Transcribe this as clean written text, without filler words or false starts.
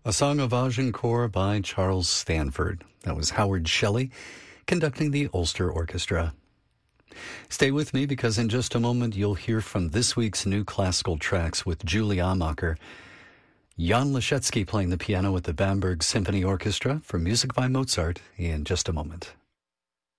A Song of Agincourt by Charles Stanford. That was Howard Shelley conducting the Ulster Orchestra. Stay with me because in just a moment you'll hear from this week's new classical tracks with Julie Amacher. Jan Leschetski playing the piano with the Bamberg Symphony Orchestra for music by Mozart in just a moment.